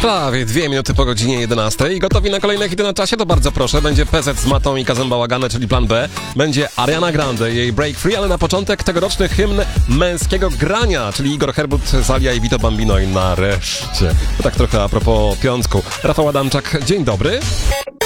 Prawie 2 minuty po godzinie 11 i gotowi na kolejne hity na czasie? To bardzo proszę. Będzie PZ z Matą i Kazem Bałagane, czyli plan B. Będzie Ariana Grande, jej Break Free, ale na początek tegoroczny hymn męskiego grania, czyli Igor Herbut, Salia i Vito Bambino i nareszcie. To tak trochę a propos piątku. Rafał Adamczak, dzień dobry.